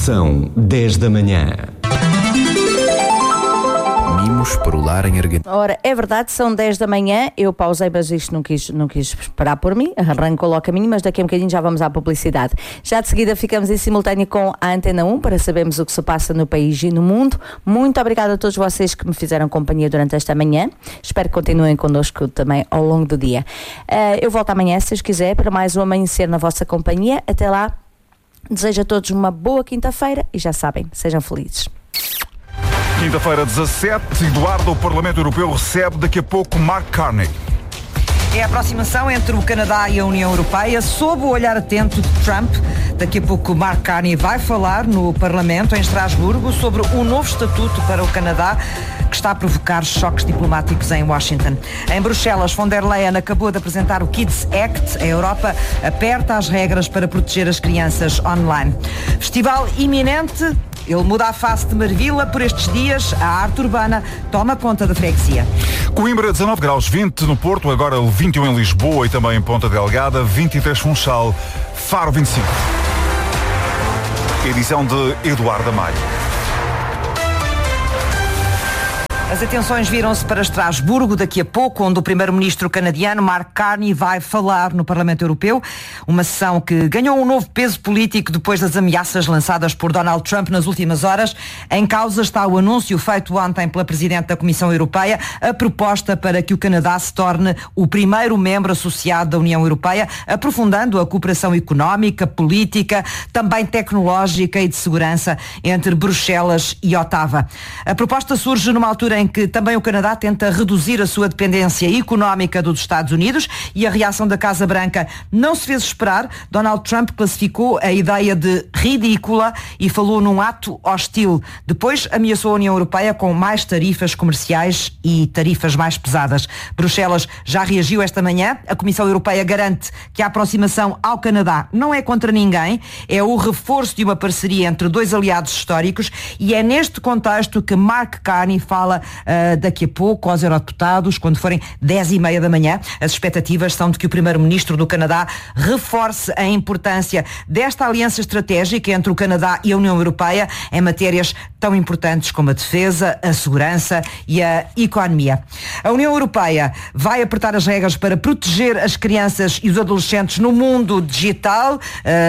São 10 da manhã. Mimos para o lar em Argentina. Ora, é verdade, são 10 da manhã. Eu pausei, mas isto não quis esperar por mim. Arranco logo a caminho, mas daqui a um bocadinho já vamos à publicidade. Já de seguida ficamos em simultâneo com a Antena 1 para sabermos o que se passa no país e no mundo. Muito obrigada a todos vocês que me fizeram companhia durante esta manhã. Espero que continuem connosco também ao longo do dia. Eu volto amanhã, se Deus quiser, para mais um amanhecer na vossa companhia. Até lá, desejo a todos uma boa quinta-feira e já sabem, sejam felizes. Quinta-feira 17, Eduardo, o Parlamento Europeu recebe daqui a pouco Mark Carney. É a aproximação entre o Canadá e a União Europeia sob o olhar atento de Trump. Daqui a pouco Mark Carney vai falar no Parlamento em Estrasburgo sobre o novo estatuto para o Canadá que está a provocar choques diplomáticos em Washington. Em Bruxelas, von der Leyen acabou de apresentar o Kids Act. A Europa aperta as regras para proteger as crianças online. Festival iminente. Ele muda a face de Marvila por estes dias. A arte urbana toma conta da freguesia. Coimbra, 19 graus, 20 no Porto, agora 21 em Lisboa e também em Ponta Delgada, 23 Funchal, Faro 25. Edição de Eduardo Amaro. As atenções viram-se para Estrasburgo daqui a pouco, onde o primeiro-ministro canadiano Mark Carney vai falar no Parlamento Europeu. Uma sessão que ganhou um novo peso político depois das ameaças lançadas por Donald Trump nas últimas horas. Em causa está o anúncio feito ontem pela Presidente da Comissão Europeia, a proposta para que o Canadá se torne o primeiro membro associado da União Europeia, aprofundando a cooperação económica, política, também tecnológica e de segurança entre Bruxelas e Ottawa. A proposta surge numa altura em que também o Canadá tenta reduzir a sua dependência económica dos Estados Unidos e a reação da Casa Branca não se fez esperar. Donald Trump classificou a ideia de ridícula e falou num ato hostil. Depois ameaçou a União Europeia com mais tarifas comerciais e tarifas mais pesadas. Bruxelas já reagiu esta manhã. A Comissão Europeia garante que a aproximação ao Canadá não é contra ninguém, é o reforço de uma parceria entre dois aliados históricos e é neste contexto que Mark Carney fala daqui a pouco aos eurodeputados, quando forem 10h30 da manhã. As expectativas são de que o primeiro-ministro do Canadá reforce a importância desta aliança estratégica entre o Canadá e a União Europeia em matérias tão importantes como a defesa, a segurança e a economia. A União Europeia vai apertar as regras para proteger as crianças e os adolescentes no mundo digital.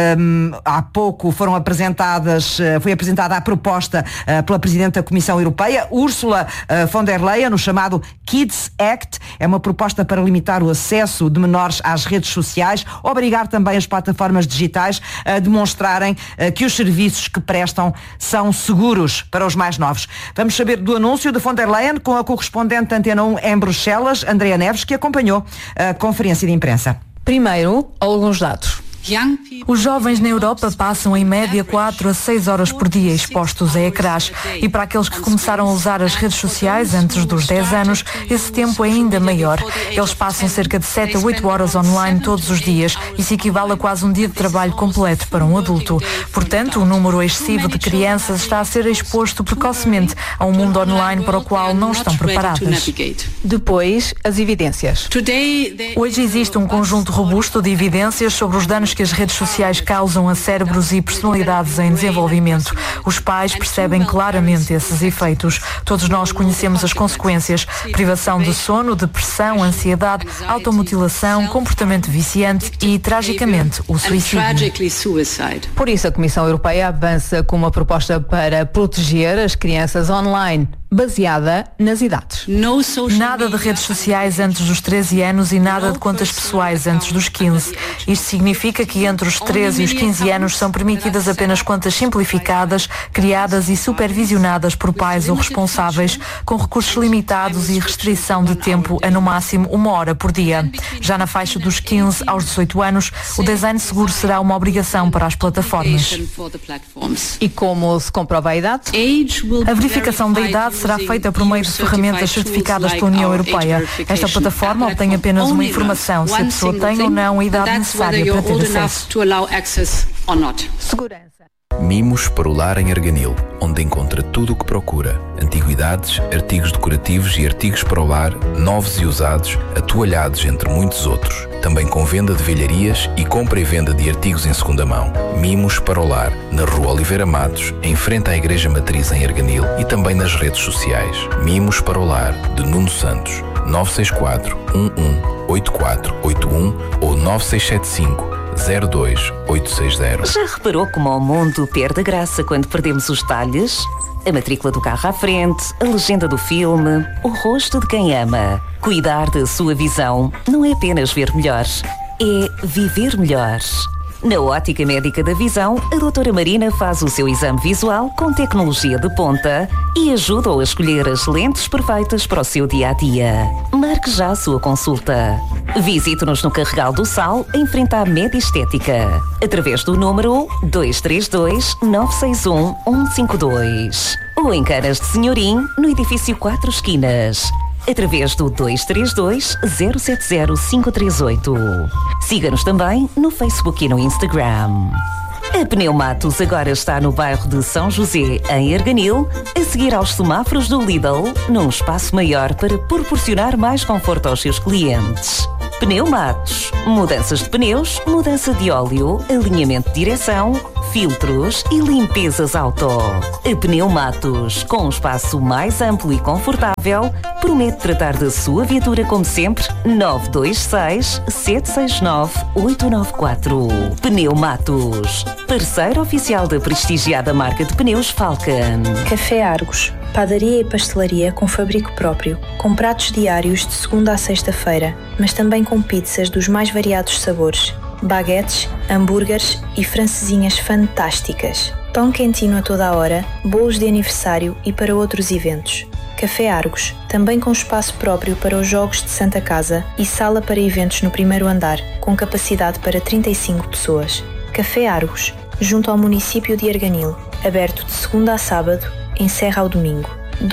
Há pouco foi apresentada a proposta pela Presidente da Comissão Europeia, Ursula von der Leyen, no chamado Kids Act. É uma proposta para limitar o acesso de menores às redes sociais, obrigar também as plataformas digitais a demonstrarem que os serviços que prestam são seguros para os mais novos. Vamos saber do anúncio de von der Leyen com a correspondente da Antena 1 em Bruxelas, Andrea Neves, que acompanhou a conferência de imprensa. Primeiro, alguns dados. Os jovens na Europa passam em média 4 a 6 horas por dia expostos a ecrãs e para aqueles que começaram a usar as redes sociais antes dos 10 anos, esse tempo é ainda maior. Eles passam cerca de 7 a 8 horas online todos os dias. Isso equivale a quase um dia de trabalho completo para um adulto. Portanto, o número excessivo de crianças está a ser exposto precocemente a um mundo online para o qual não estão preparadas. Depois, as evidências. Hoje existe um conjunto robusto de evidências sobre os danos que as redes sociais causam a cérebros e personalidades em desenvolvimento. Os pais percebem claramente esses efeitos. Todos nós conhecemos as consequências: privação de sono, depressão, ansiedade, automutilação, comportamento viciante e, tragicamente, o suicídio. Por isso, a Comissão Europeia avança com uma proposta para proteger as crianças online, baseada nas idades. Nada de redes sociais antes dos 13 anos e nada de contas pessoais antes dos 15. Isto significa que entre os 13 e os 15 anos são permitidas apenas contas simplificadas, criadas e supervisionadas por pais ou responsáveis, com recursos limitados e restrição de tempo a no máximo 1 hora por dia. Já na faixa dos 15 aos 18 anos, o design seguro será uma obrigação para as plataformas. E como se comprova a idade? A verificação da idade será feita por meio de ferramentas certificadas pela União Europeia. Esta plataforma obtém apenas uma informação: se a pessoa tem ou não a idade necessária para ter acesso. Segurança. Mimos para o lar em Arganil, onde encontra tudo o que procura. Antiguidades, artigos decorativos e artigos para o lar, novos e usados, atoalhados entre muitos outros. Também com venda de velharias e compra e venda de artigos em segunda mão. Mimos para o lar, na Rua Oliveira Matos, em frente à Igreja Matriz em Arganil e também nas redes sociais. Mimos para o lar, de Nuno Santos, 964 11 8481 ou 9675 02860. Já reparou como o mundo perde a graça quando perdemos os detalhes? A matrícula do carro à frente, a legenda do filme, o rosto de quem ama. Cuidar da sua visão não é apenas ver melhor, é viver melhor. Na Ótica Médica da Visão, a doutora Marina faz o seu exame visual com tecnologia de ponta e ajuda-o a escolher as lentes perfeitas para o seu dia-a-dia. Marque já a sua consulta. Visite-nos no Carregal do Sal, em frente à Média Estética, através do número 232-961-152. Ou em Canas de Senhorim, no edifício 4 Esquinas, através do 232-070-538. Siga-nos também no Facebook e no Instagram. A Pneumatos agora está no bairro de São José, em Arganil, a seguir aos semáforos do Lidl, num espaço maior para proporcionar mais conforto aos seus clientes. Pneumatos, mudanças de pneus, mudança de óleo, alinhamento de direção, filtros e limpezas auto. A Pneumatos, com um espaço mais amplo e confortável, promete tratar da sua viatura como sempre. 926-769-894. Pneumatos, parceiro oficial da prestigiada marca de pneus Falcon. Café Argos, padaria e pastelaria com fabrico próprio, com pratos diários de segunda a sexta-feira, mas também com pizzas dos mais variados sabores, baguetes, hambúrgueres e francesinhas fantásticas. Pão quentinho a toda a hora, bolos de aniversário e para outros eventos. Café Argos, também com espaço próprio para os Jogos de Santa Casa e sala para eventos no primeiro andar, com capacidade para 35 pessoas. Café Argos, junto ao município de Arganil, aberto de segunda a sábado, encerra ao domingo.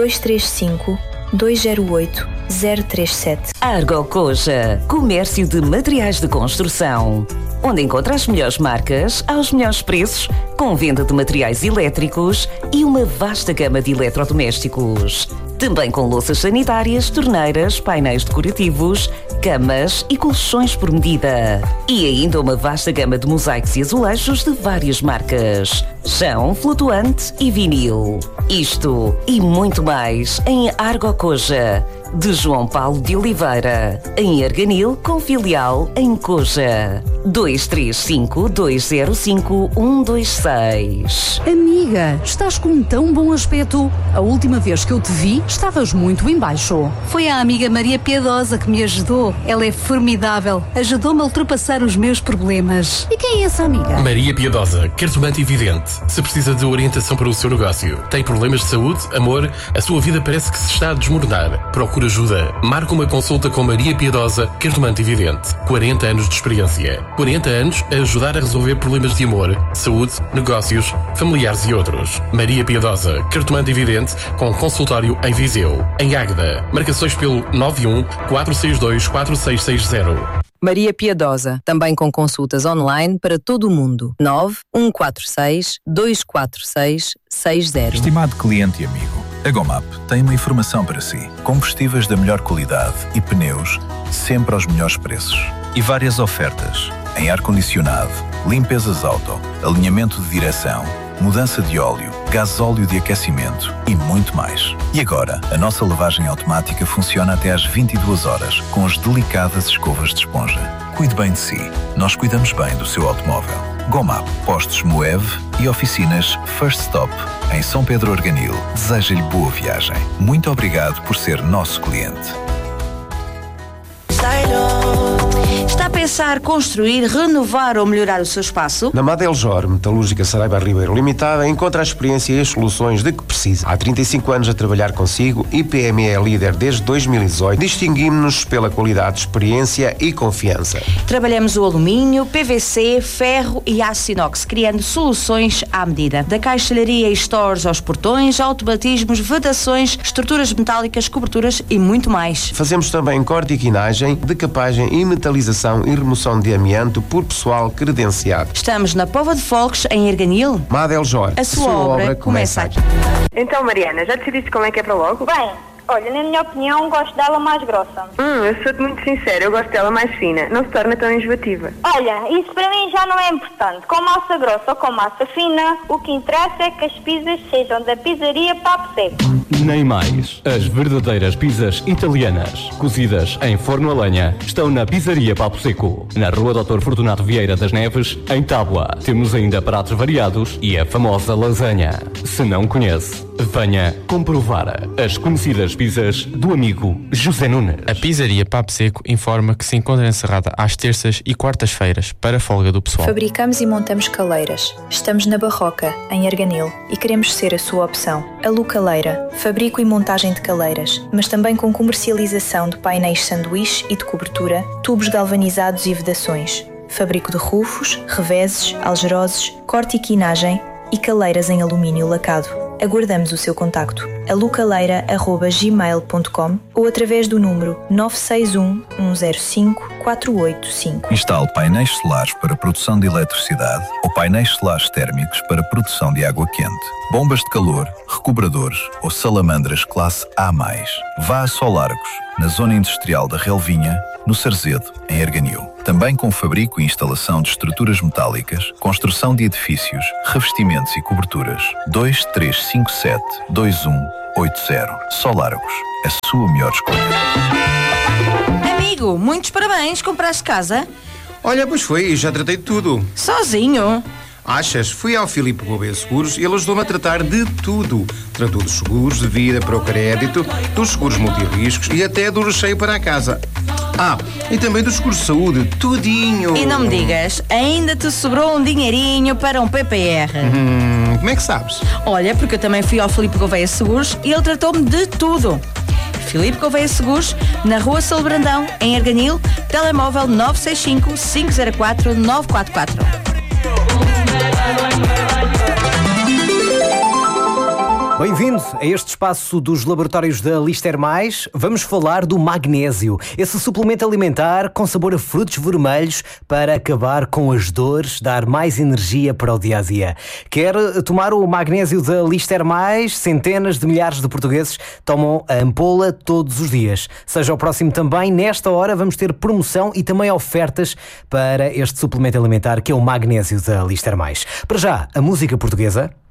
235-208-037. Argo Coja, comércio de materiais de construção, onde encontra as melhores marcas, aos melhores preços, com venda de materiais elétricos e uma vasta gama de eletrodomésticos. Também com louças sanitárias, torneiras, painéis decorativos, camas e colchões por medida. E ainda uma vasta gama de mosaicos e azulejos de várias marcas. Chão, flutuante e vinil. Isto e muito mais em Argo Coja, de João Paulo de Oliveira, em Arganil, com filial em Coja. 235-205-126. Amiga, estás com um tão bom aspecto. A última vez que eu te vi, estavas muito em baixo. Foi a amiga Maria Piedosa que me ajudou. Ela é formidável. Ajudou-me a ultrapassar os meus problemas. E quem é essa amiga? Maria Piedosa, cartomante e vidente. Se precisa de orientação para o seu negócio, tem problemas de saúde, amor, a sua vida parece que se está a desmoronar. Procura ajuda. Marca uma consulta com Maria Piedosa, cartomante e vidente. 40 anos de experiência. 40 anos a ajudar a resolver problemas de amor, saúde, negócios, familiares e outros. Maria Piedosa, cartomante e vidente, com consultório em Viseu. Em Águeda, marcações pelo 91-462-4660. Maria Piedosa, também com consultas online para todo o mundo. 9-146-246-60. Estimado cliente e amigo, a Gomap tem uma informação para si. Combustíveis da melhor qualidade e pneus sempre aos melhores preços. E várias ofertas em ar-condicionado, limpezas auto, alinhamento de direção, mudança de óleo, gasóleo de aquecimento e muito mais. E agora, a nossa lavagem automática funciona até às 22 horas, com as delicadas escovas de esponja. Cuide bem de si. Nós cuidamos bem do seu automóvel. Gomap, postos Moev e oficinas First Stop, em São Pedro Arganil. Deseja-lhe boa viagem. Muito obrigado por ser nosso cliente. Está a pensar construir, renovar ou melhorar o seu espaço? Na Madeljor Metalúrgica Saraiva Ribeiro Limitada encontra a experiência e as soluções de que precisa. Há 35 anos a trabalhar consigo e PME é líder desde 2018. Distinguimos-nos pela qualidade, experiência e confiança. Trabalhamos o alumínio, PVC, ferro e aço inox, criando soluções à medida. Da caixilharia e stores aos portões, automatismos, vedações, estruturas metálicas, coberturas e muito mais. Fazemos também corte e quinagem, decapagem e metalização e e remoção de amianto por pessoal credenciado. Estamos na Póvoa de Folques, em Erganil. Madel Jorge, a sua obra começa aqui. Então, Mariana, já decidiste como é que é para logo? Bem, olha, na minha opinião, gosto dela mais grossa. Eu sou-te muito sincera, eu gosto dela mais fina. Não se torna tão enjoativa. Olha, isso para mim já não é importante. Com massa grossa ou com massa fina, o que interessa é que as pizzas sejam da pizzaria Papo Seco. Nem mais. As verdadeiras pizzas italianas, cozidas em forno a lenha, estão na Pizzaria Papo Seco, na Rua Dr. Fortunato Vieira das Neves, em Tábua. Temos ainda pratos variados e a famosa lasanha. Se não conhece, venha comprovar as conhecidas pizzas do amigo José Nunes. A Pizzaria Papo Seco informa que se encontra encerrada às terças e quartas-feiras para a folga do pessoal. Fabricamos e montamos caleiras. Estamos na Barroca, em Arganil, e queremos ser a sua opção. A Lu Caleira. Fabrico e montagem de caleiras, mas também com comercialização de painéis sanduíche e de cobertura, tubos galvanizados e vedações. Fabrico de rufos, reveses, algeroses, corte e quinagem e caleiras em alumínio lacado. Aguardamos o seu contacto. alucaleira@gmail.com ou através do número 961 105 485. Instale painéis solares para produção de eletricidade ou painéis solares térmicos para produção de água quente, bombas de calor, recobradores ou salamandras classe A+. Vá a Solargos, na zona industrial da Relvinha, no Sarzedo, em Erganil. Também com fabrico e instalação de estruturas metálicas, construção de edifícios, revestimentos e coberturas. 2357-2180. Solargos, a sua melhor escolha. Amigo, muitos parabéns, compraste casa? Olha, pois foi, já tratei de tudo. Sozinho? Achas? Fui ao Filipe Gouveia Seguros e ele ajudou-me a tratar de tudo. Tratou dos seguros de vida para o crédito, dos seguros multirriscos e até do recheio para a casa. E também dos seguros de saúde, tudinho. E não me digas, ainda te sobrou um dinheirinho para um PPR. Como é que sabes? Olha, porque eu também fui ao Filipe Gouveia Seguros e ele tratou-me de tudo. Filipe Gouveia Seguros, na Rua Salo Brandão, em Erganil, telemóvel 965 504 944. Bem-vindo a este espaço dos laboratórios da Lister Mais. Vamos falar do magnésio, esse suplemento alimentar com sabor a frutos vermelhos para acabar com as dores, dar mais energia para o dia-a-dia. Quer tomar o magnésio da Lister Mais? Centenas de milhares de portugueses tomam a ampola todos os dias. Seja o próximo também, nesta hora vamos ter promoção e também ofertas para este suplemento alimentar que é o magnésio da Lister Mais. Para já, a música portuguesa.